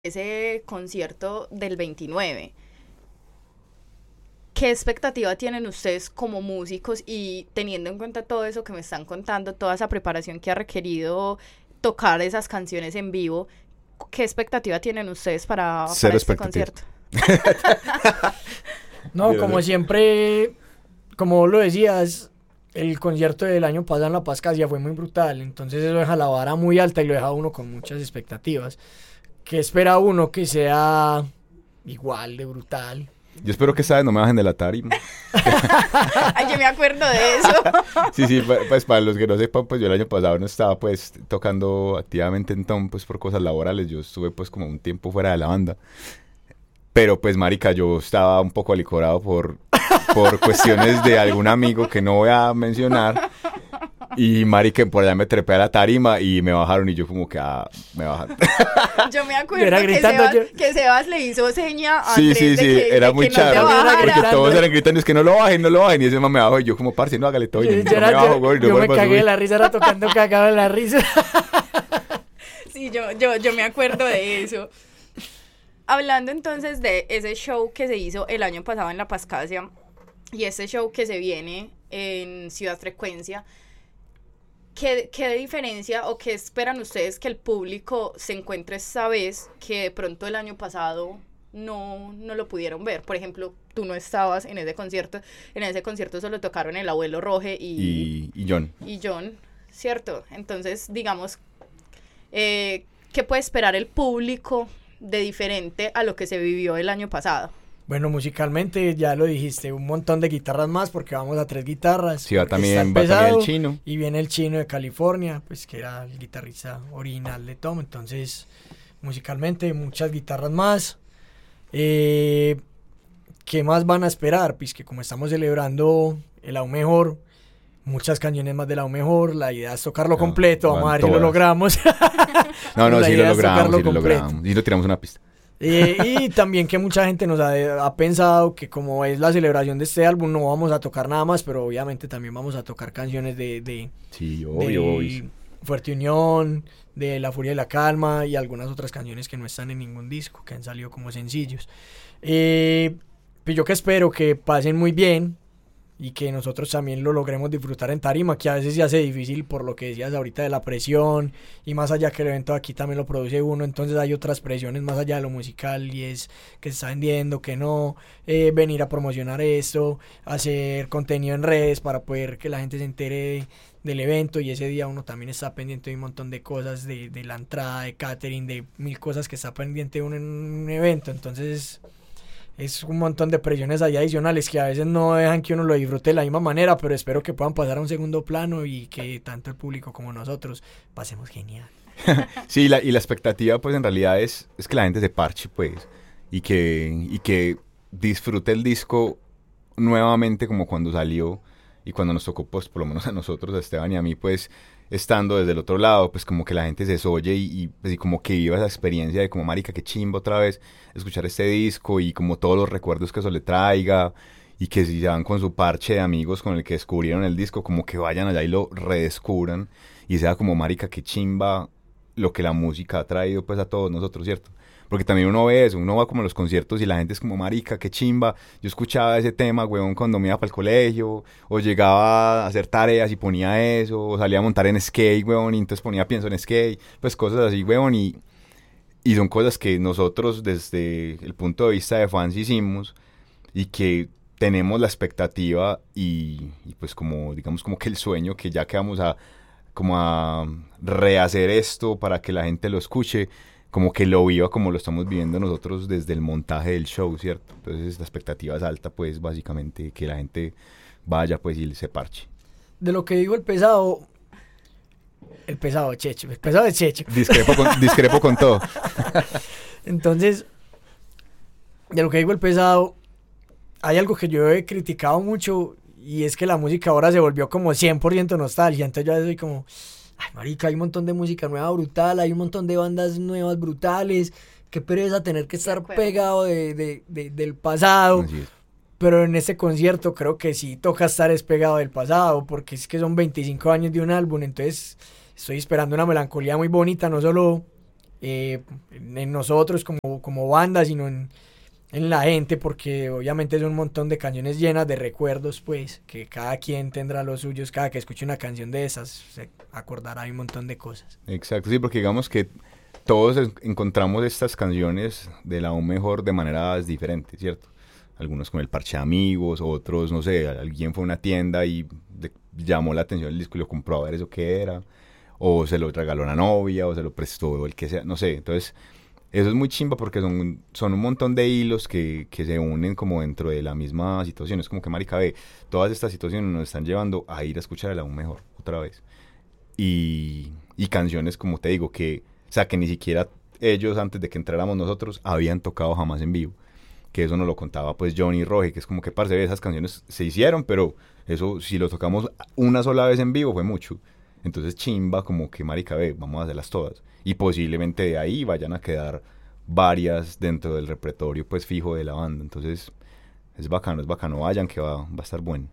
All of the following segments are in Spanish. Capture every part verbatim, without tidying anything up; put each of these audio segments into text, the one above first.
ese concierto del veintinueve. ¿Qué expectativa tienen ustedes como músicos y teniendo en cuenta todo eso que me están contando, toda esa preparación que ha requerido tocar esas canciones en vivo? ¿Qué expectativa tienen ustedes para, para este concierto? No, como siempre, como vos lo decías, el concierto del año pasado en La Pascasia fue muy brutal, entonces eso deja la vara muy alta y lo deja a uno con muchas expectativas. ¿Qué espera uno? Que sea igual de brutal. Yo espero que esta vez no me bajen de la tarima. Ay, yo me acuerdo de eso. Sí, sí, pues para los que no sepan, pues yo el año pasado no estaba pues tocando activamente en Tom, pues por cosas laborales. Yo estuve pues como un tiempo fuera de la banda. Pero pues marica, yo estaba un poco alicorado por, por cuestiones de algún amigo que no voy a mencionar. Y marica, por allá me trepé a la tarima y me bajaron y yo como que ah, me bajaron. Yo me acuerdo que Sebas, que Sebas le hizo seña a Sí, Andrés sí, sí, de que, era de muy que charro. No porque todos eran gritando, es que no lo bajen, no lo bajen. Y ese man me bajó y yo como, parce, no, hágale todo. Yo, Y yo, yo, era, me bajo, yo, güey, yo no me cagué de la risa, era tocando cagado de la risa. Sí, yo, yo, yo me acuerdo de eso. Hablando entonces de ese show que se hizo el año pasado en La Pascasia y ese show que se viene en Ciudad Frecuencia, ¿qué, qué diferencia o qué esperan ustedes que el público se encuentre esta vez que de pronto el año pasado no, no lo pudieron ver? Por ejemplo, tú no estabas en ese concierto, en ese concierto solo tocaron el Abuelo Roge y, y, y John. Y John, ¿cierto? Entonces, digamos, eh, ¿qué puede esperar el público de diferente a lo que se vivió el año pasado? Bueno, musicalmente ya lo dijiste, un montón de guitarras más porque vamos a tres guitarras. Sí, va también, va también el Chino. Y viene el Chino de California, pues que era el guitarrista original de Tom. Entonces, musicalmente muchas guitarras más. Eh, ¿Qué más van a esperar? Pues que como estamos celebrando el Aún Mejor, muchas canciones más del Aún Mejor, la idea es tocarlo no, completo, vamos a ver si lo logramos. No, no, sí lo logramos, sí lo logramos. Y lo tiramos una pista. Eh, y también que mucha gente nos ha, ha pensado que como es la celebración de este álbum no vamos a tocar nada más, pero obviamente también vamos a tocar canciones de, de, sí, obvio, de obvio. Fuerte Unión, de La Furia y la Calma y algunas otras canciones que no están en ningún disco, que han salido como sencillos. Eh, pues yo que espero que pasen muy bien y que nosotros también lo logremos disfrutar en tarima, que a veces se hace difícil por lo que decías ahorita de la presión, y más allá que el evento aquí también lo produce uno, entonces hay otras presiones más allá de lo musical, y es que se está vendiendo, que no, eh, venir a promocionar esto, hacer contenido en redes para poder que la gente se entere del evento, y ese día uno también está pendiente de un montón de cosas, de, de la entrada, de catering, de mil cosas que está pendiente uno en un evento, entonces es un montón de presiones ahí adicionales que a veces no dejan que uno lo disfrute de la misma manera, pero espero que puedan pasar a un segundo plano y que tanto el público como nosotros pasemos genial. Sí, la, y la expectativa pues en realidad es, es que la gente se parche pues y que, y que disfrute el disco nuevamente como cuando salió y cuando nos tocó pues por lo menos a nosotros, a Esteban y a mí pues estando desde el otro lado, pues como que la gente se desoye y, y, pues, y como que viva esa experiencia de como marica, qué chimbo otra vez escuchar este disco y como todos los recuerdos que eso le traiga y que si se van con su parche de amigos con el que descubrieron el disco, como que vayan allá y lo redescubran y sea como marica, qué chimba lo que la música ha traído pues a todos nosotros, ¿cierto? Porque también uno ve eso, uno va como a los conciertos y la gente es como, marica, qué chimba. Yo escuchaba ese tema, huevón, cuando me iba para el colegio, o llegaba a hacer tareas y ponía eso, o salía a montar en skate, huevón, y entonces ponía pienso en skate, pues cosas así, huevón, y, y son cosas que nosotros desde el punto de vista de fans hicimos y que tenemos la expectativa y, y pues como, digamos, como que el sueño que ya que vamos a, como a rehacer esto para que la gente lo escuche, como que lo viva como lo estamos viviendo nosotros desde el montaje del show, ¿cierto? Entonces la expectativa es alta, pues básicamente que la gente vaya pues y se parche. De lo que digo el pesado, el pesado Checho, el pesado de Checho. Discrepo con, discrepo con todo. Entonces, de lo que digo el pesado, hay algo que yo he criticado mucho y es que la música ahora se volvió como cien por ciento nostalgia, entonces yo soy como... Ay, marica, hay un montón de música nueva brutal, hay un montón de bandas nuevas brutales, qué pereza tener que estar pegado de, de, de, del pasado, pero en este concierto creo que sí toca estar despegado del pasado, porque es que son veinticinco años de un álbum, entonces estoy esperando una melancolía muy bonita, no solo eh, en nosotros como, como banda, sino en, en la gente, porque obviamente es un montón de canciones llenas de recuerdos, pues, que cada quien tendrá los suyos, cada que escuche una canción de esas se acordará de un montón de cosas. Exacto, sí, porque digamos que todos es- encontramos estas canciones de la aún mejor de maneras diferentes, ¿cierto? Algunos con el parche de amigos, otros, no sé, alguien fue a una tienda y le llamó la atención el disco y lo compró a ver eso qué era, o se lo regaló a una novia, o se lo prestó, o el que sea, no sé. Entonces, eso es muy chimba porque son, son un montón de hilos que, que se unen como dentro de la misma situación. Es como que, marica, ve, todas estas situaciones nos están llevando a ir a escuchar el aún mejor, otra vez. Y, y canciones, como te digo, que, o sea, que ni siquiera ellos, antes de que entráramos nosotros, habían tocado jamás en vivo. Que eso nos lo contaba pues Johnny Roge, que es como que, parce, ve, esas canciones se hicieron, pero eso, si lo tocamos una sola vez en vivo, fue mucho. Entonces, chimba, como que, marica, ve, vamos a hacerlas todas. Y posiblemente de ahí vayan a quedar varias dentro del repertorio, pues, fijo de la banda. Entonces, es bacano, es bacano. Vayan, que va, va a estar bueno.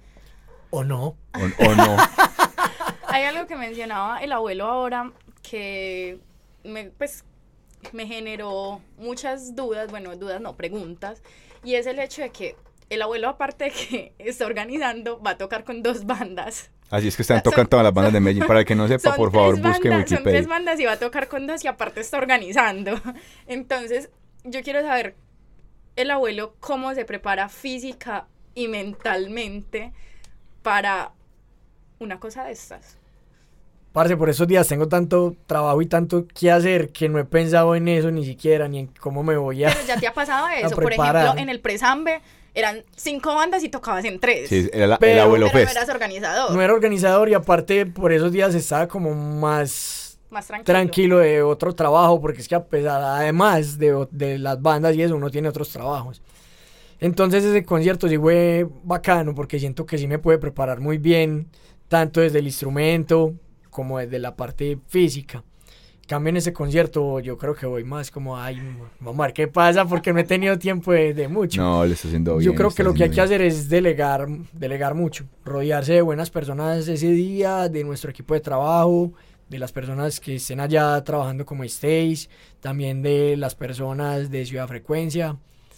¿O no? O, o no. Hay algo que mencionaba el abuelo ahora que me, pues, me generó muchas dudas, bueno, dudas no, preguntas, y es el hecho de que el abuelo, aparte de que está organizando, va a tocar con dos bandas. Así es que están Son- tocando todas las bandas de Medellín. Para el que no sepa, Son por favor, tres busque en bandas- Son tres Wikipedia. bandas y va a tocar con dos y aparte está organizando. Entonces, yo quiero saber, el abuelo, cómo se prepara física y mentalmente para una cosa de estas. Parce, por esos días tengo tanto trabajo y tanto que hacer que no he pensado en eso ni siquiera, ni en cómo me voy a... Pero ya te ha pasado eso. Por preparar. ejemplo, en el Presambe eran cinco bandas y tocabas en tres. Sí, era la- el Pero- abuelo pero no Fest. eras organizador. No era organizador y aparte por esos días estaba como más Más tranquilo. tranquilo de otro trabajo, porque es que a pesar, además de, o- de las bandas y eso, uno tiene otros trabajos. Entonces ese concierto sí fue bacano porque siento que sí me puede preparar muy bien, tanto desde el instrumento como desde la parte física. En cambio, en ese concierto yo creo que voy más como, ay, vamos a ver qué pasa, porque no he tenido tiempo de, de mucho. No, le está haciendo bien. Yo creo está que lo que hay haciendo que bien. hacer es delegar, delegar mucho, rodearse de buenas personas ese día, de nuestro equipo de trabajo, de las personas que estén allá trabajando como Stage, también de las personas de Ciudad Frecuencia,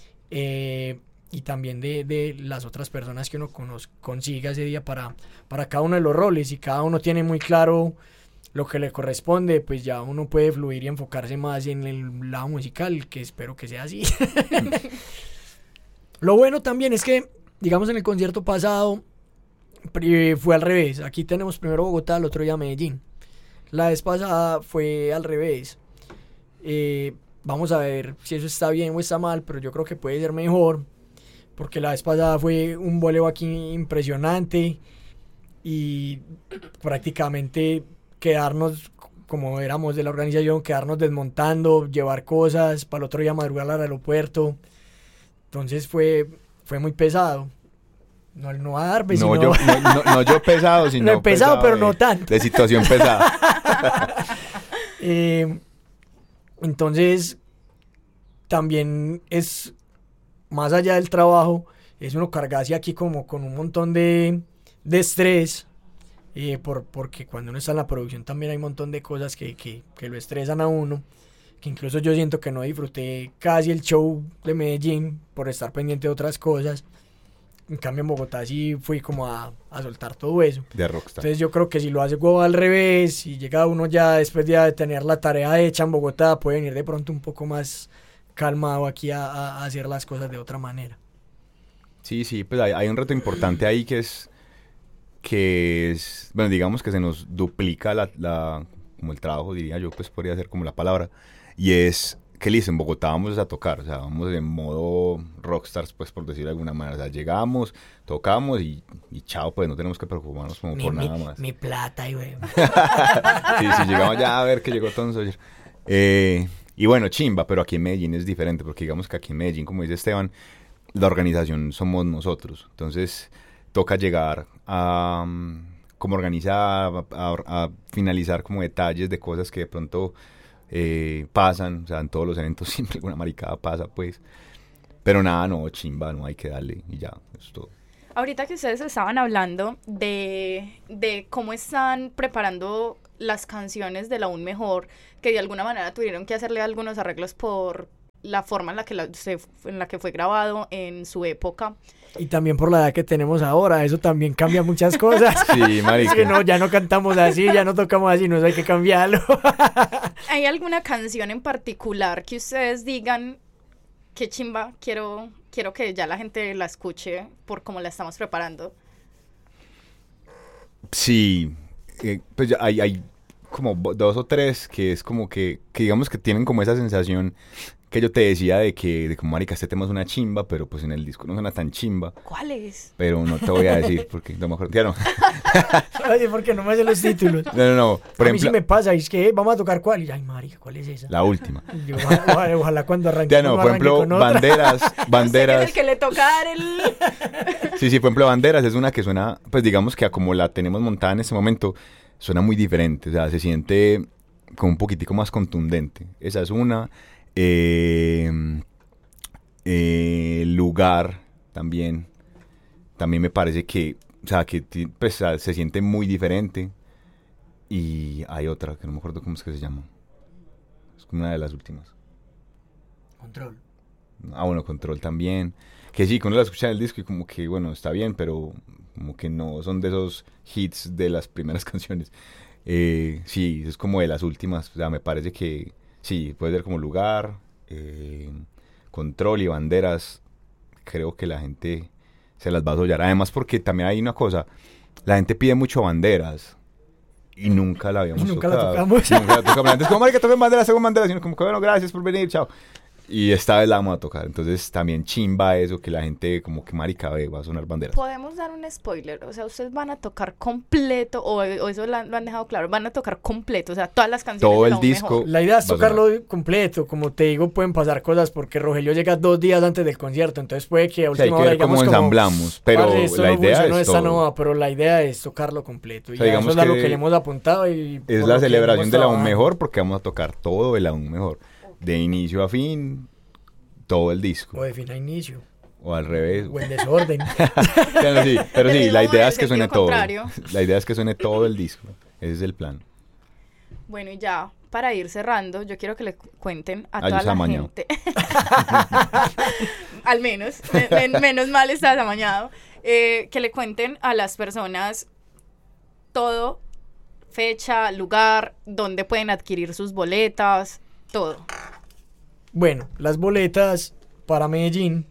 eh, y también de, de las otras personas que uno conoz- consiga ese día para, para cada uno de los roles. Y cada uno tiene muy claro lo que le corresponde, pues ya uno puede fluir y enfocarse más en el lado musical, que espero que sea así. Lo bueno también es que, digamos, en el concierto pasado pri- fue al revés. Aquí tenemos primero Bogotá, el otro día Medellín. La vez pasada fue al revés. Eh, vamos a ver si eso está bien o está mal, pero yo creo que puede ser mejor, porque la vez pasada fue un boleo aquí impresionante y prácticamente quedarnos, como éramos de la organización, quedarnos desmontando, llevar cosas, para el otro día madrugar al aeropuerto. Entonces fue, fue muy pesado. No, no a dar, No, sino... yo, no, no- no yo pesado, sino No he pesado, pero de- no tanto. De situación pesada. Eh, entonces, también es, más allá del trabajo, es uno cargarse aquí como con un montón de, de estrés, eh, por, porque cuando uno está en la producción también hay un montón de cosas que, que, que lo estresan a uno, que incluso yo siento que no disfruté casi el show de Medellín por estar pendiente de otras cosas. En cambio en Bogotá sí fui como a, a soltar todo eso. De Rockstar. Entonces yo creo que si lo hace Go al revés y llega uno ya después de tener la tarea hecha en Bogotá, puede venir de pronto un poco más calmado aquí a, a- a hacer las cosas de otra manera. Sí, sí, pues hay, hay un reto importante ahí que es, que es, bueno, digamos que se nos duplica la, la, como el trabajo, diría yo, pues podría ser como la palabra, y es que listo, en Bogotá vamos a tocar, o sea, vamos en modo rockstars, pues por decirlo de alguna manera, o sea, llegamos, tocamos y, y chao, pues no tenemos que preocuparnos como por nada más. mi plata, y güey. Sí, sí, llegamos ya a ver que llegó Tom Sawyer. Eh, y bueno, chimba, pero aquí en Medellín es diferente, porque digamos que aquí en Medellín, como dice Esteban, la organización somos nosotros. Entonces, toca llegar a um, como organizar, a, a- a finalizar como detalles de cosas que de pronto eh, pasan. O sea, en todos los eventos siempre alguna maricada pasa, pues. Pero nada, no, chimba, no hay que darle y ya, es todo. Ahorita que ustedes estaban hablando de, de cómo están preparando las canciones del Aún Mejor, que de alguna manera tuvieron que hacerle algunos arreglos por la forma en la que, la, se, en la que fue grabado en su época. Y también por la edad que tenemos ahora, eso también cambia muchas cosas. Sí, marica. Es que no, ya no cantamos así, ya no tocamos así, no hay que cambiarlo. ¿Hay alguna canción en particular que ustedes digan, qué chimba, quiero, quiero que ya la gente la escuche por cómo la estamos preparando? Sí, eh, pues ya hay, hay como bo- dos o tres que es como que, que digamos que tienen como esa sensación que yo te decía de que, de como, marica, este tema es una chimba, pero pues en el disco no suena tan chimba. ¿Cuál es? Pero no te voy a decir porque no me acuerdo. Ya no. Oye, porque no me hacen los títulos. No, no, no. Por a mí ejemplo, sí me pasa, y es que vamos a tocar cuál. Y ay, marica, ¿cuál es esa? la última. Y yo, ojalá, ojalá cuando arranque. Ya no, por arranque ejemplo, con otra. banderas, Usted que es banderas. el que le toca dar el... Sí, sí, por ejemplo, banderas es una que suena, pues digamos que a como la tenemos montada en este momento, suena muy diferente. O sea, se siente como un poquitico más contundente. Esa es una. Eh, eh, lugar también. También me parece que, o sea, que ti- pues, o sea, se siente muy diferente. Y hay otra que no me acuerdo cómo es que se llama. Es como una de las últimas. Control. Ah, bueno, Control también. Que sí, que uno la escucha en el disco y como que, bueno, está bien, pero como que no son de esos hits de las primeras canciones. Eh, sí, es como de las últimas. O sea, me parece que sí, puede ser como Lugar, eh, Control y Banderas. Creo que la gente se las va a sollar. Además, porque también hay una cosa, la gente pide mucho Banderas. Y nunca la habíamos Nunca la tocado. tocamos. Nunca la tocamos. Antes como, marica, toquen Banderas, toquen Banderas. Y uno como, que, bueno, gracias por venir, chao. Y esta vez la vamos a tocar. Entonces también chimba eso, que la gente como que marica ve, va a sonar Banderas. Podemos dar un spoiler, o sea, ustedes van a tocar completo, o, o eso la- lo han dejado claro, van a tocar completo, o sea, todas las canciones Todo del el Aún disco. Mejor. La idea es Va a tocarlo completo. Como te digo, pueden pasar cosas porque Rogelio llega dos días antes del concierto. Entonces puede que a O sea, hay última que hora ver cómo digamos como, ensamblamos. Pero "Parce, esto la no idea funcionó es esta todo. no va", pero la idea es tocarlo completo. Y O sea, ya digamos eso es a lo que que le hemos apuntado. Y Es por la lo que celebración hemos del Aún trabajado. Mejor porque vamos a tocar todo el Aún Mejor. De inicio a fin, todo el disco. O de fin a inicio. O al revés. O en desorden. Pero sí, pero Del sí, mismo la modo, idea en es que suene sentido todo. contrario. La idea es que suene todo el disco. Ese es el plan. Bueno, y ya, para ir cerrando, yo quiero que le cu- cuenten a Ah, yo toda estaba la amañado. gente. Al menos, me- men- menos mal estás amañado. Eh, que le cuenten a las personas todo, fecha, lugar, dónde pueden adquirir sus boletas, todo. Bueno, las boletas para Medellín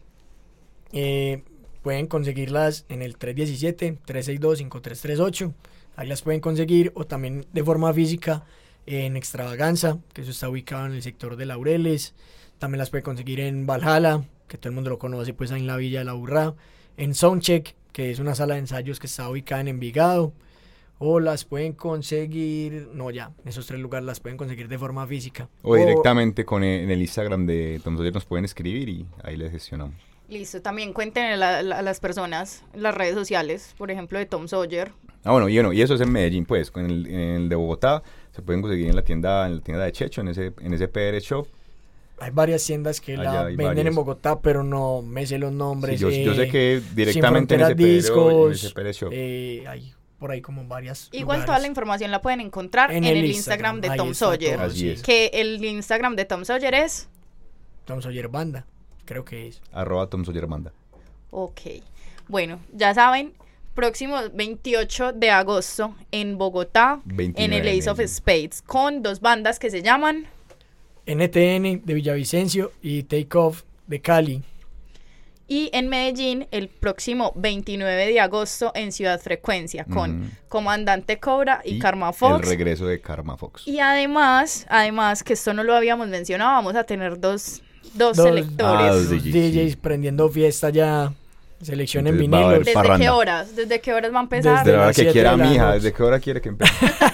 eh, pueden conseguirlas en el tres uno siete, tres seis dos, cinco tres tres ocho. Ahí las pueden conseguir, o también de forma física en Extravaganza, que eso está ubicado en el sector de Laureles. También las pueden conseguir en Valhalla, que todo el mundo lo conoce, pues ahí en la Villa de la Urrá. En Soundcheck, que es una sala de ensayos que está ubicada en Envigado. O las pueden conseguir, no ya, en esos tres lugares las pueden conseguir de forma física. O directamente con el, en el Instagram de Tom Sawyer nos pueden escribir y ahí les gestionamos. Listo, también cuenten a, la- la- a las personas las redes sociales, por ejemplo, de Tom Sawyer. Ah, bueno, y bueno, y eso es en Medellín, pues. En el, en el de Bogotá se pueden conseguir en la tienda, en la tienda de Checho, en ese, en ese P R Shop. Hay varias tiendas que Allá la hay venden varias. en Bogotá, pero no me sé los Sí, nombres. yo, yo sé eh, que Sin directamente en Fronteras ese, P R, en Discos, ese P R Shop. eh, hay por ahí como varias. Igual lugares. toda la información la pueden encontrar en, el Instagram, de ahí Tom está Sawyer. todo, Así sí. es. Que el Instagram de Tom Sawyer es... Tom Sawyer Banda, creo que es. Arroba Tom Sawyer Banda. Ok. Bueno, ya saben, próximo veintiocho de agosto en Bogotá, en veintinueve el Ace of Medellín. Spades, con dos bandas que se llaman... N T N de Villavicencio y Take Off de Cali. Y en Medellín, el próximo veintinueve de agosto en Ciudad Frecuencia, con Ujú. Comandante Cobra y, Y Karma El Fox. regreso de Karma Fox. Y además, además, que esto no lo habíamos mencionado, vamos a tener dos, dos, Dos- selectores. Ah, Los D Js, D Js sí. prendiendo fiesta ya. Selección en Entonces va a haber vinilos. ¿Desde parranda. qué horas? ¿Desde qué horas va a empezar? Desde la hora las que siete quiera de la mi hija, noche. desde qué hora quiere que empiece.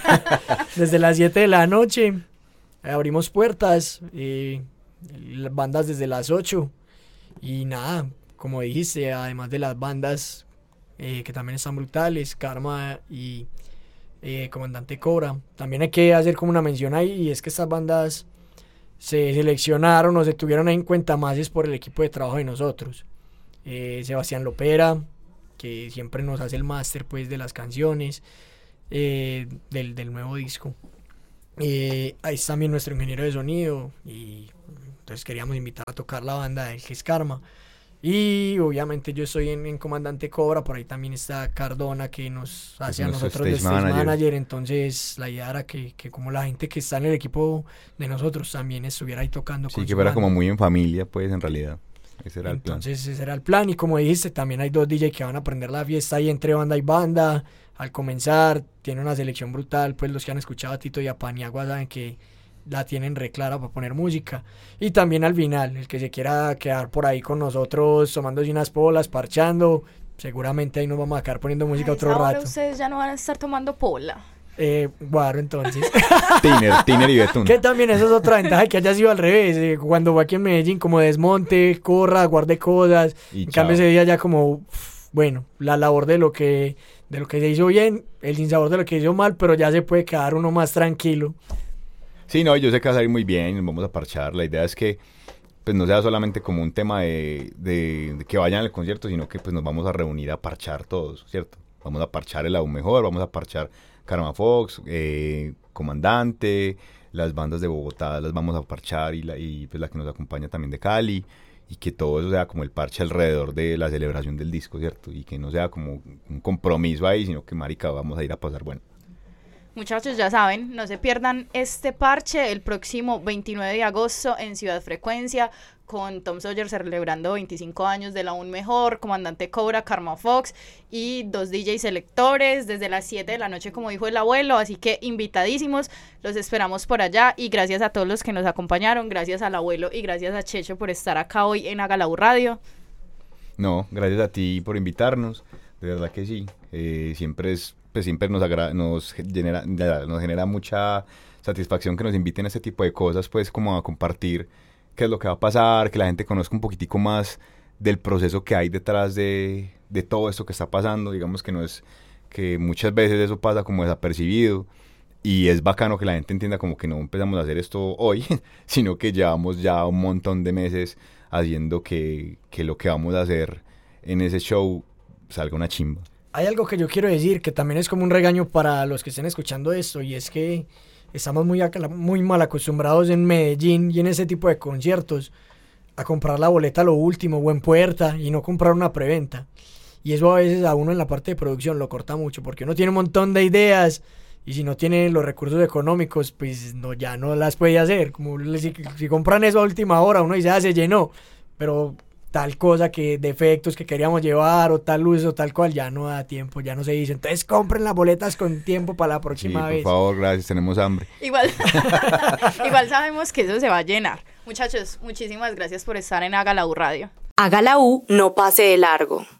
Desde las siete de la noche abrimos puertas, y las bandas desde las ocho. Y nada, como dijiste, además de las bandas eh, que también están brutales, Karma y eh, Comandante Cobra, también hay que hacer como una mención ahí, y es que estas bandas se seleccionaron o se tuvieron en cuenta más es por el equipo de trabajo de nosotros. Eh, Sebastián Lopera, que siempre nos hace el máster pues de las canciones. eh, del, del nuevo disco. Eh, ahí está también nuestro ingeniero de sonido y entonces queríamos invitar a tocar la banda del que es Karma. Y obviamente yo estoy en, en Comandante Cobra, por ahí también está Cardona que nos hace a nosotros de stage manager. manager, entonces la idea era que, que como la gente que está en el equipo de nosotros también estuviera ahí tocando. Sí, que fuera como muy en familia, pues en realidad. Ese era el plan. Entonces ese era el plan y como dijiste, también hay dos D J que van a aprender la fiesta ahí entre banda y banda. Al comenzar, tiene una selección brutal, pues los que han escuchado a Tito y a Paniagua saben que la tienen re clara para poner música. Y también al final, el que se quiera quedar por ahí con nosotros tomándose unas polas, parchando, seguramente ahí nos vamos a quedar poniendo música otro rato. Ahora ustedes ya no van a estar tomando pola. Eh, Guaro, entonces. Tiner, Tiner y Betún. Que también eso es otra ventaja, que haya sido al revés. Eh, cuando fue aquí en Medellín, como desmonte, corra, guarde cosas. Y en chao. Cambio ese día ya como, bueno, la labor de lo que de lo que se hizo bien, el sinsabor de lo que hizo mal, pero ya se puede quedar uno más tranquilo. Sí, no, yo sé que va a salir muy bien, nos vamos a parchar. La idea es que pues no sea solamente como un tema de, de, de que vayan al concierto, sino que pues nos vamos a reunir a parchar todos, ¿cierto? Vamos a parchar el Aún Mejor, vamos a parchar Karma Fox, eh, Comandante, las bandas de Bogotá las vamos a parchar y, la, y pues la que nos acompaña también de Cali, y que todo eso sea como el parche alrededor de la celebración del disco, ¿cierto? Y que no sea como un compromiso ahí, sino que marica, vamos a ir a pasar bueno. Muchachos, ya saben, no se pierdan este parche el próximo veintinueve de agosto en Ciudad Frecuencia, con Tom Sawyer celebrando veinticinco años del Aún Mejor, Comandante Cobra, Karma Fox y dos D Js selectores desde las siete de la noche, como dijo el abuelo, así que invitadísimos, los esperamos por allá y gracias a todos los que nos acompañaron, gracias al abuelo y gracias a Checho por estar acá hoy en Haga la U Radio. No, gracias a ti por invitarnos, de verdad que sí, eh, siempre es pues siempre nos, agra- nos, genera, nos genera mucha satisfacción que nos inviten a este tipo de cosas, pues como a compartir qué es lo que va a pasar, que la gente conozca un poquitico más del proceso que hay detrás de, de todo esto que está pasando. Digamos que no es que muchas veces eso pasa como desapercibido y es bacano que la gente entienda como que no empezamos a hacer esto hoy, sino que llevamos ya un montón de meses haciendo que, que lo que vamos a hacer en ese show salga una chimba. Hay algo que yo quiero decir que también es como un regaño para los que estén escuchando esto, y es que estamos muy, muy mal acostumbrados en Medellín y en ese tipo de conciertos a comprar la boleta a lo último o en puerta y no comprar una preventa. Y eso a veces a uno en la parte de producción lo corta mucho, porque uno tiene un montón de ideas y si no tiene los recursos económicos, pues no, ya no las puede hacer. Como si, si compran eso a última hora, uno dice, ah, se llenó, pero tal cosa que defectos que queríamos llevar o tal luz o tal cual, ya no da tiempo, ya no se dice. Entonces compren las boletas con tiempo para la próxima sí, vez. Por favor, gracias, tenemos hambre. Igual, igual sabemos que eso se va a llenar. Muchachos, muchísimas gracias por estar en Haga la U Radio. Haga la U, no pase de largo.